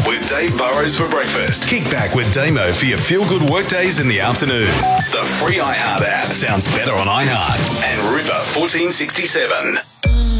with Dave Burrows for breakfast. Kick back with Damo for your feel-good workdays in the afternoon. The free iHeart app sounds better on iHeart and River 1467.